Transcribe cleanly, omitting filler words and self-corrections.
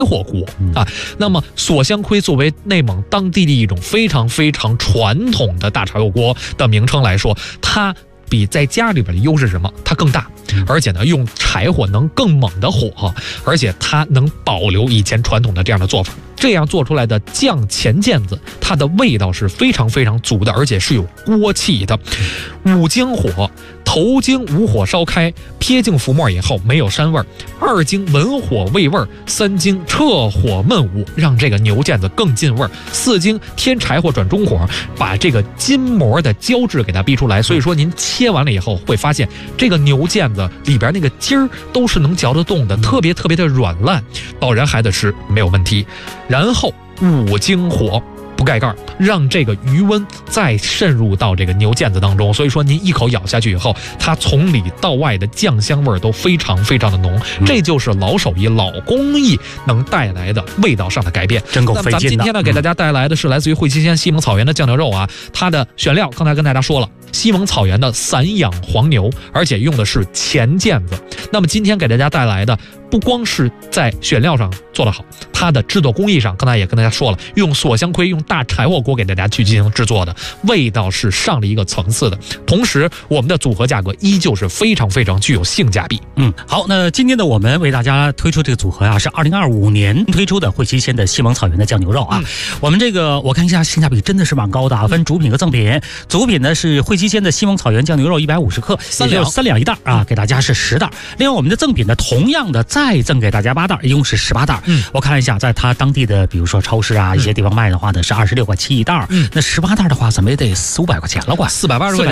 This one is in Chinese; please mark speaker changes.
Speaker 1: 火锅啊。那么锁香盔作为内蒙当地的一种非常非常传统的大柴火锅的名称来说，它比在家里边的优势是什么？它更大，而且呢用柴火能更猛的火，而且它能保留以前传统的这样的做法。这样做出来的酱前腱子，它的味道是非常非常足的，而且是有锅气的。五经火，头经武火烧开，撇进浮沫以后没有膻味儿；二经文火味味儿；三经撤火焖武，让这个牛腱子更进味儿；四经添柴火转中火，把这个筋膜的胶质给它逼出来。所以说您切完了以后会发现，这个牛腱子里边那个筋儿都是能嚼得动的，特别特别的软烂，保人孩子吃没有问题。然后五经火，不盖盖，让这个余温再渗入到这个牛腱子当中。所以说您一口咬下去以后，它从里到外的酱香味都非常非常的浓。这就是老手艺老工艺能带来的味道上的改变，
Speaker 2: 真够费劲的。
Speaker 1: 咱们今天呢给大家带来的是来自于会稽县西蒙草原的酱牛肉啊，它的选料刚才跟大家说了，西蒙草原的散养黄牛，而且用的是前腱子。那么今天给大家带来的不光是在选料上做得好，它的制作工艺上刚才也跟大家说了，用锁香盔用大柴火锅给大家去进行制作的，味道是上了一个层次的。同时我们的组合价格依旧是非常非常具有性价比。
Speaker 2: 好，那今天呢我们为大家推出这个组合啊，是2025年推出的会稽县的西蒙草原的酱牛肉啊。我们这个我看一下性价比真的是蛮高的啊，分主品和赠品。主品呢是会稽县的西蒙草原酱牛肉150克，也就是3两一袋啊，给大家是10袋。另外我们的赠品呢，同样的再赠给大家8袋，一共是18袋。我看了一下，在它当地的比如说超市啊一些地方卖的话呢是26.7块一袋，那18袋的话怎么也得400-500块钱了，快480块钱。